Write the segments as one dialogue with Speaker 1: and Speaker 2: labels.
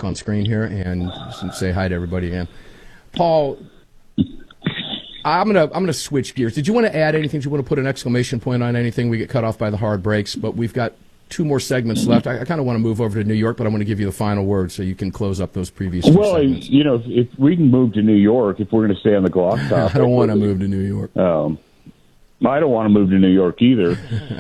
Speaker 1: on screen here and say hi to everybody again. Paul, I'm gonna switch gears. Did you want to add anything? Did you want to put an exclamation point on anything? We get cut off by the hard breaks, but we've got 2 more segments left. I kind of want to move over to New York, but I want to give you the final word so you can close up those previous 2 segments.
Speaker 2: You know, if we can move to New York, if we're going to stay on the Glock topic.
Speaker 1: I don't want to move to New York.
Speaker 2: I don't want to move to New York either.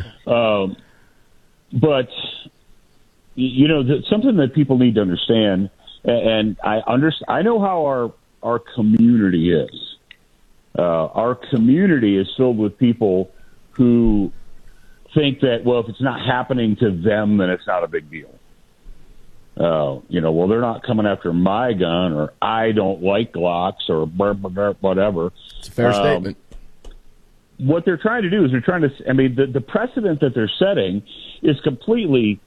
Speaker 2: But, you know, something that people need to understand, and I know how our community is. Our community is filled with people who think that, well, if it's not happening to them, then it's not a big deal. You know, well, they're not coming after my gun, or I don't like Glocks, or whatever.
Speaker 1: It's a fair statement.
Speaker 2: What they're trying to do is the precedent that they're setting is completely,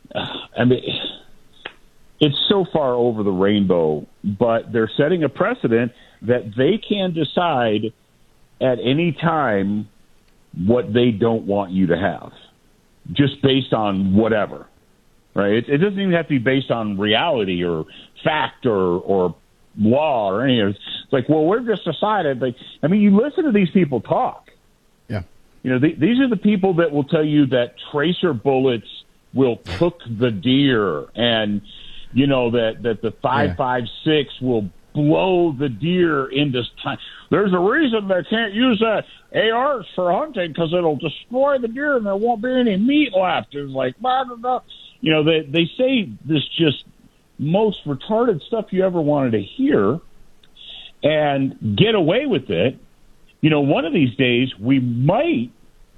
Speaker 2: it's so far over the rainbow, but they're setting a precedent that they can decide at any time what they don't want you to have, just based on whatever, right? It doesn't even have to be based on reality or fact or law or any of it. It's like, well, we've just decided. You listen to these people talk.
Speaker 1: Yeah.
Speaker 2: You know, these are the people that will tell you that tracer bullets will cook the deer, and, you know, that the 5.56 will blow the deer into time. There's a reason they can't use ARs for hunting, because it'll destroy the deer and there won't be any meat left. It's like, blah, blah, blah. You know, they say this just most retarded stuff you ever wanted to hear and get away with it. You know, one of these days we might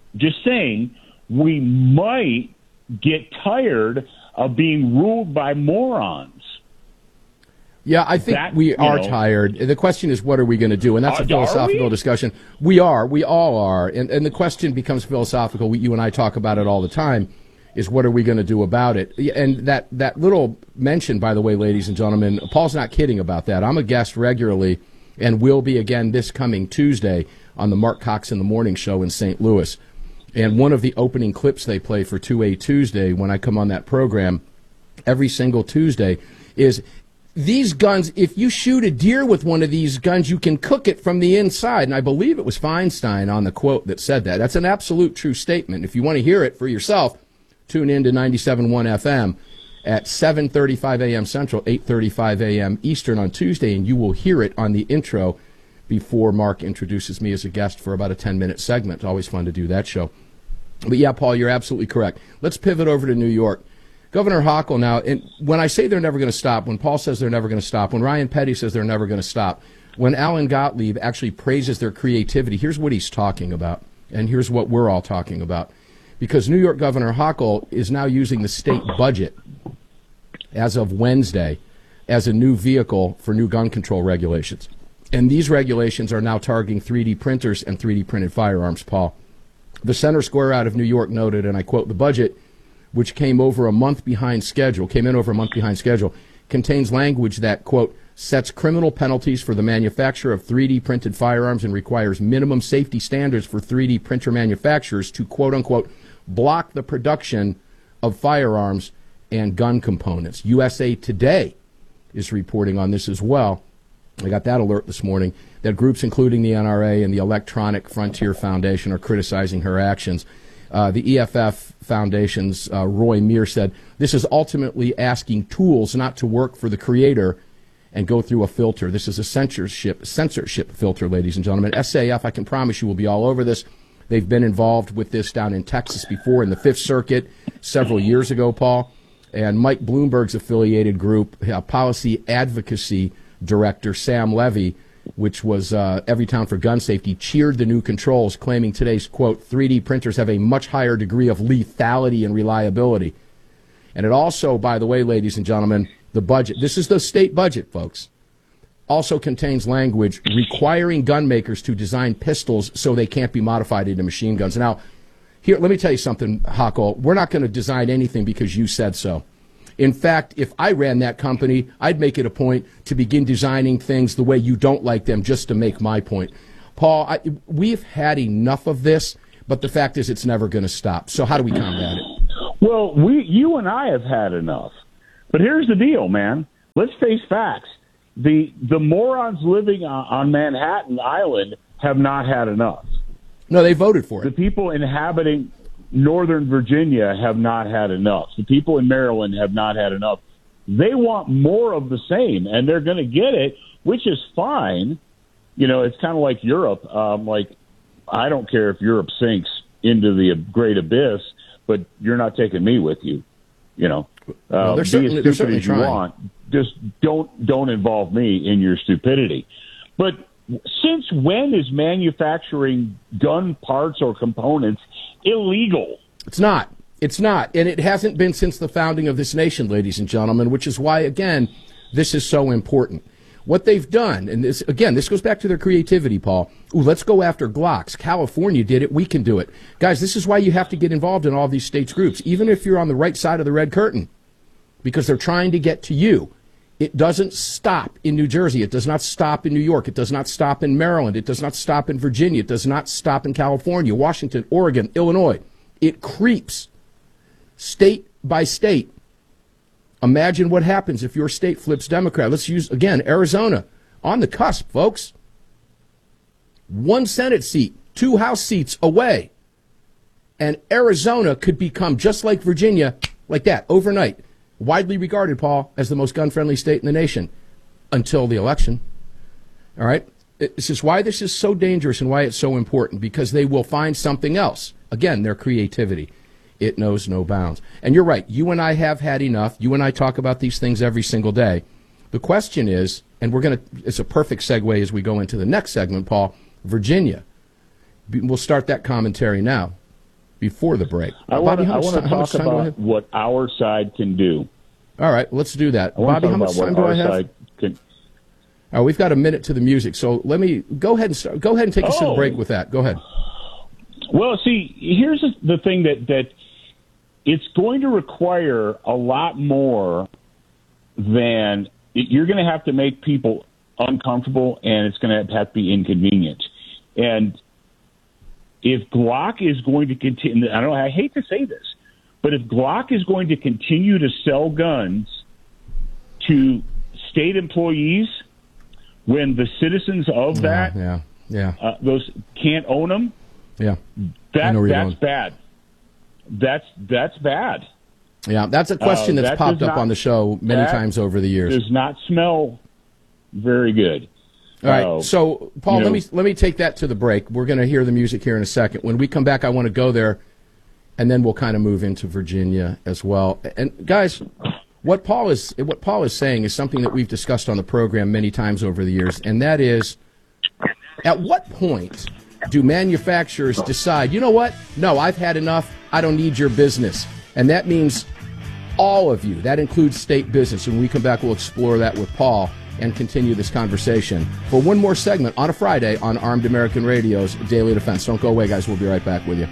Speaker 2: get tired of being ruled by morons.
Speaker 1: Yeah, I think we are tired. The question is, what are we going to do? And that's a philosophical discussion. We are. We all are. And the question becomes philosophical. You and I talk about it all the time, is what are we going to do about it? And that little mention, by the way, ladies and gentlemen, Paul's not kidding about that. I'm a guest regularly and will be again this coming Tuesday on the Mark Cox in the Morning Show in St. Louis. And one of the opening clips they play for 2A Tuesday when I come on that program every single Tuesday is, these guns, if you shoot a deer with one of these guns, you can cook it from the inside. And I believe it was Feinstein on the quote that said that. That's an absolute true statement. If you want to hear it for yourself, tune in to 97.1 FM at 7:35 a.m. Central, 8:35 a.m. Eastern on Tuesday, and you will hear it on the intro before Mark introduces me as a guest for about a 10-minute segment. It's always fun to do that show. But yeah, Paul, you're absolutely correct. Let's pivot over to New York. Governor Hochul now, and when I say they're never going to stop, when Paul says they're never going to stop, when Ryan Petty says they're never going to stop, when Alan Gottlieb actually praises their creativity, here's what he's talking about, and here's what we're all talking about. Because New York Governor Hochul is now using the state budget as of Wednesday as a new vehicle for new gun control regulations. And these regulations are now targeting 3D printers and 3D printed firearms, Paul. The Center Square out of New York noted, and I quote, the budget, which came in over a month behind schedule, contains language that, quote, sets criminal penalties for the manufacture of 3D printed firearms and requires minimum safety standards for 3D printer manufacturers to, quote unquote, block the production of firearms and gun components. USA Today is reporting on this as well. I got that alert this morning that groups including the NRA and the Electronic Frontier Foundation are criticizing her actions. The EFF Foundation's Roy Meir said, this is ultimately asking tools not to work for the creator and go through a filter. This is a censorship filter, ladies and gentlemen. SAF, I can promise you, will be all over this. They've been involved with this down in Texas before in the Fifth Circuit several years ago, Paul. And Mike Bloomberg's affiliated group, Policy Advocacy Director Sam Levy, which was Everytown for Gun Safety, cheered the new controls, claiming today's, quote, 3D printers have a much higher degree of lethality and reliability. And it also, by the way, ladies and gentlemen, the budget, this is the state budget, folks, also contains language requiring gun makers to design pistols so they can't be modified into machine guns. Now, here, let me tell you something, Hochul. We're not going to design anything because you said so. In fact, if I ran that company, I'd make it a point to begin designing things the way you don't like them just to make my point. Paul, we've had enough of this, but the fact is it's never going to stop. So how do we combat it?
Speaker 2: Well, you and I have had enough. But here's the deal, man. let's face facts. The morons living on Manhattan Island have not had enough.
Speaker 1: No, they voted for it.
Speaker 2: The people inhabiting Northern Virginia have not had enough. The people in Maryland have not had enough. They want more of the same, and they're going to get it, which is fine. You know, it's kind of like Europe. I don't care if Europe sinks into the great abyss, but you're not taking me with you. You know,
Speaker 1: well, they're certainly
Speaker 2: as you want. Just don't involve me in your stupidity. But since when is manufacturing gun parts or components illegal?
Speaker 1: It's not. It's not. And it hasn't been since the founding of this nation, ladies and gentlemen, which is why, again, this is so important. What they've done, and this goes back to their creativity, Paul. Ooh, let's go after Glocks. California did it. We can do it. Guys, this is why you have to get involved in all these states' groups, even if you're on the right side of the red curtain, because they're trying to get to you. It doesn't stop in New Jersey. It does not stop in New York. It does not stop in Maryland. It does not stop in Virginia. It does not stop in California, Washington, Oregon, Illinois. It creeps state by state. Imagine what happens if your state flips Democrat. Let's use, again, Arizona. On the cusp, folks. 1 Senate seat, 2 House seats away. And Arizona could become, just like Virginia, like that, overnight. Widely regarded, Paul, as the most gun-friendly state in the nation until the election. All right? This is why this is so dangerous and why it's so important, because they will find something else. Again, their creativity. It knows no bounds. And you're right. You and I have had enough. You and I talk about these things every single day. The question is, and it's a perfect segue as we go into the next segment, Paul, Virginia. We'll start that commentary now before the break.
Speaker 2: I want to talk about what our side can do.
Speaker 1: All right, let's do that. Bobby, how much time do I have? We've got a minute to the music, so let me go ahead and start. Go ahead and take us to the break with that. Go ahead.
Speaker 2: Well, see, here's the thing that it's going to require a lot more than you're going to have to make people uncomfortable, and it's going to have to be inconvenient. And if Glock is going to continue, I hate to say this, but if Glock is going to continue to sell guns to state employees when the citizens of those can't own them, that's bad. That's bad.
Speaker 1: Yeah, that's a question that's popped up on the show many times over the years.
Speaker 2: Does not smell very good.
Speaker 1: All right, so Paul, let me take that to the break. We're going to hear the music here in a second. When we come back, I want to go there, and then we'll kind of move into Virginia as well. And guys, what Paul is saying is something that we've discussed on the program many times over the years, and that is, at what point do manufacturers decide, you know what? No, I've had enough. I don't need your business. And that means all of you. That includes state business. And when we come back, we'll explore that with Paul and continue this conversation for one more segment on a Friday on Armed American Radio's Daily Defense. Don't go away, guys. We'll be right back with you.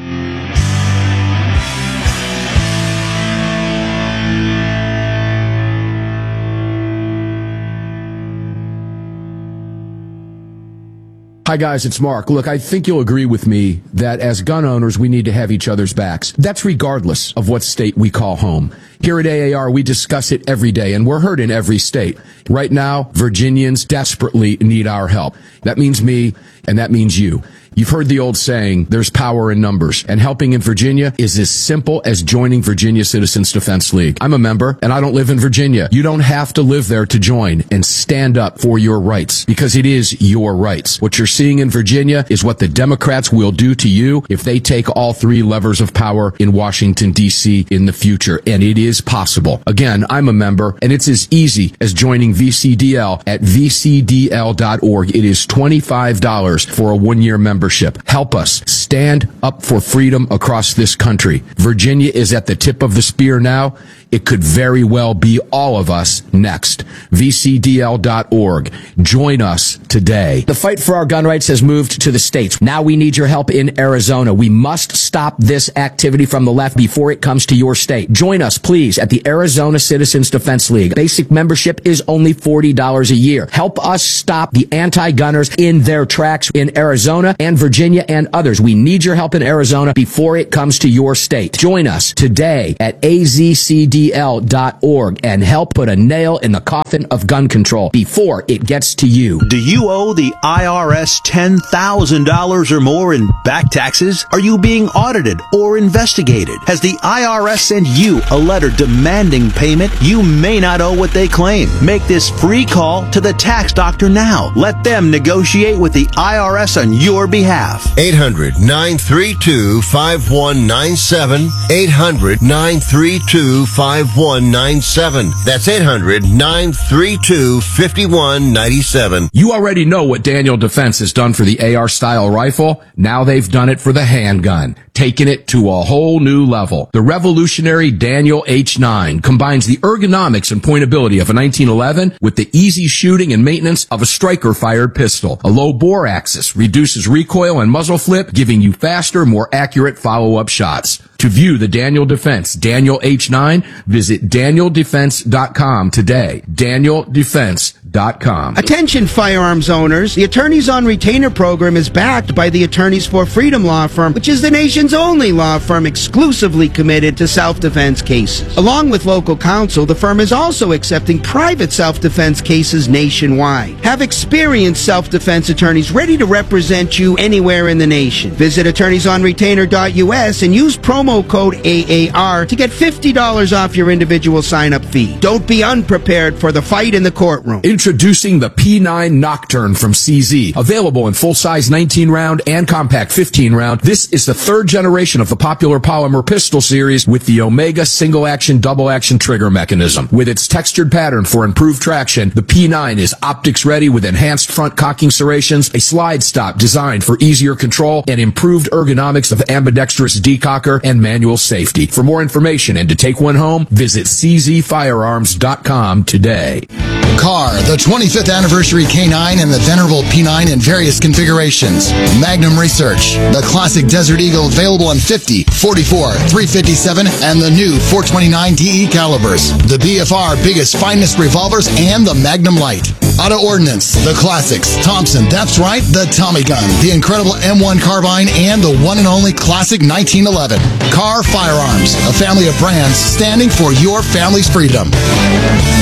Speaker 1: Hi, guys, it's Mark. Look, I think you'll agree with me that as gun owners, we need to have each other's backs. That's regardless of what state we call home. Here at AAR, we discuss it every day, and we're heard in every state. Right now, Virginians desperately need our help. That means me, and that means you. You've heard the old saying, there's power in numbers, and helping in Virginia is as simple as joining Virginia Citizens Defense League. I'm a member, and I don't live in Virginia. You don't have to live there to join and stand up for your rights, because it is your rights. What you're seeing in Virginia is what the Democrats will do to you if they take all 3 levers of power in Washington, D.C. in the future, and it is possible. Again, I'm a member, and it's as easy as joining VCDL at vcdl.org. It is $25 for a 1-year membership. Help us stand up for freedom across this country. Virginia is at the tip of the spear now. It could very well be all of us next. VCDL.org. Join us today.
Speaker 3: The fight for our gun rights has moved to the states. Now we need your help in Arizona. We must stop this activity from the left before it comes to your state. Join us, please, at the Arizona Citizens Defense League. Basic membership is only $40 a year. Help us stop the anti-gunners in their tracks in Arizona and and Virginia and others. We need your help in Arizona before it comes to your state. Join us today at azcdl.org and help put a nail in the coffin of gun control before it gets to you.
Speaker 4: Do you owe the IRS $10,000 or more in back taxes? Are you being audited or investigated? Has the IRS sent you a letter demanding payment? You may not owe what they claim. Make this free call to the tax doctor now. Let them negotiate with the IRS on your behalf.
Speaker 5: 800-932-5197. 800-932-5197. That's 800-932-5197.
Speaker 3: You already know what Daniel Defense has done for the AR-style rifle. Now they've done it for the handgun, taking it to a whole new level. The revolutionary Daniel H9 combines the ergonomics and pointability of a 1911 with the easy shooting and maintenance of a striker-fired pistol. A low bore axis reduces recoil and muzzle flip, giving you faster, more accurate follow-up shots. To view the Daniel Defense Daniel H9, visit DanielDefense.com today. DanielDefense.com.
Speaker 6: Attention firearms owners, the Attorneys on Retainer program is backed by the Attorneys for Freedom Law Firm, which is the nation's only law firm exclusively committed to self-defense cases. Along with local counsel, the firm is also accepting private self-defense cases nationwide. Have experienced self-defense attorneys ready to represent you anywhere in the nation. Visit attorneysonretainer.us and use promo code AAR to get $50 off your individual sign-up fee. Don't be unprepared for the fight in the courtroom.
Speaker 3: Introducing the P9 Nocturne from CZ. Available in full-size 19-round and compact 15-round, this is the third generation of the popular polymer pistol series with the Omega single-action, double-action trigger mechanism. With its textured pattern for improved traction, the P9 is optics-ready with enhanced front cocking serrations, a slide stop designed for easier control, and improved ergonomics of ambidextrous decocker and manual safety. For more information and to take one home, visit czfirearms.com today.
Speaker 7: Car, the 25th anniversary K9 and the venerable P9 in various configurations. Magnum Research, the classic Desert Eagle available in 50, 44, 357, and the new 429 DE calibers. The BFR biggest finest revolvers and the Magnum Light. Auto Ordnance, the classics. Thompson, that's right, the Tommy gun, the incredible M1 carbine, and the one and only classic 1911. Car Firearms, a family of brands standing for your family's freedom.